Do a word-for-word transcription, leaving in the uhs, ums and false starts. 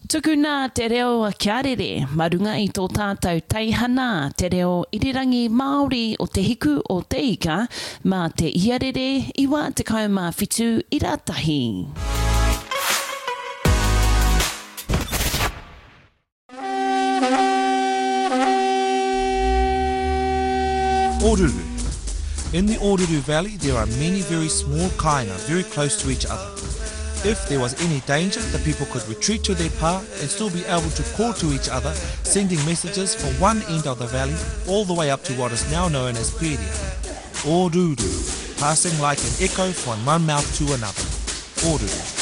Tuku nā te reo a kia rere, marunga i tō tātou teihana, te reo irirangi Māori o te hiku o te ika, mā te iarere iwa te kaumā whitu i rātahi. Oruru. In the Oruru Valley, there are many very small kainga very close to each other. If there was any danger, the people could retreat to their pa and still be able to call to each other, sending messages from one end of the valley all the way up to what is now known as Peria. Oruru, passing like an echo from one mouth to another. Oruru.